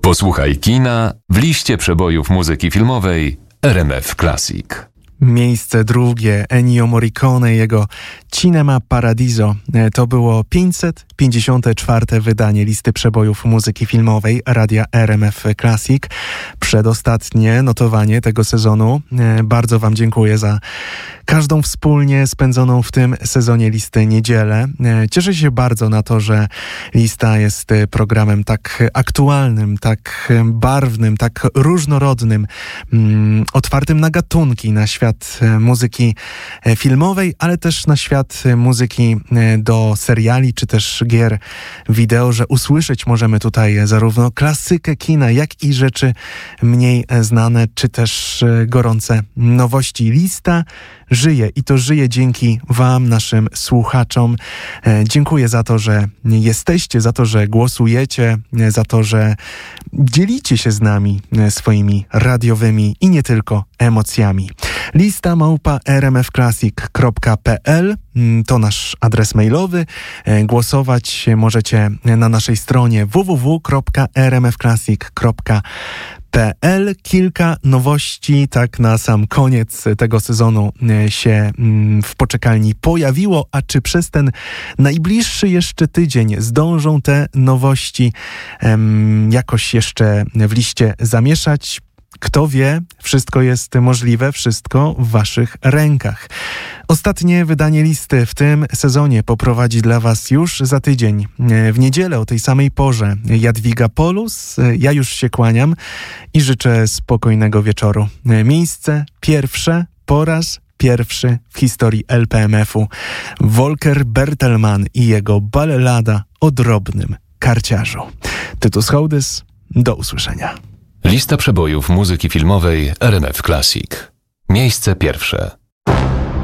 Posłuchaj kina w liście przebojów muzyki filmowej RMF Classic. Miejsce drugie, Ennio Morricone, jego Cinema Paradiso. To było 554. wydanie listy przebojów muzyki filmowej radia RMF Classic. Przedostatnie notowanie tego sezonu. Bardzo Wam dziękuję za każdą wspólnie spędzoną w tym sezonie listy niedzielę. Cieszę się bardzo na to, że lista jest programem tak aktualnym, tak barwnym, tak różnorodnym, otwartym na gatunki, na świat muzyki filmowej, ale też na świat muzyki do seriali, czy też gier wideo, że usłyszeć możemy tutaj zarówno klasykę kina, jak i rzeczy mniej znane, czy też gorące nowości. Lista żyje i to żyje dzięki Wam, naszym słuchaczom. Dziękuję za to, że jesteście, za to, że głosujecie, za to, że dzielicie się z nami swoimi radiowymi i nie tylko emocjami. lista@rmfclassic.pl to nasz adres mailowy. Głosować możecie na naszej stronie www.rmfclassic.pl. Kilka nowości tak na sam koniec tego sezonu się w poczekalni pojawiło, a czy przez ten najbliższy jeszcze tydzień zdążą te nowości jakoś jeszcze w liście zamieszać? Kto wie, wszystko jest możliwe, wszystko w Waszych rękach. Ostatnie wydanie listy w tym sezonie poprowadzi dla Was już za tydzień, w niedzielę o tej samej porze, Jadwiga Polus. Ja już się kłaniam i życzę spokojnego wieczoru. Miejsce pierwsze, po raz pierwszy w historii LPMF-u. Volker Bertelmann i jego ballada o drobnym karciarzu. Tytus Hołdys, do usłyszenia. Lista przebojów muzyki filmowej RMF Classic. Miejsce pierwsze.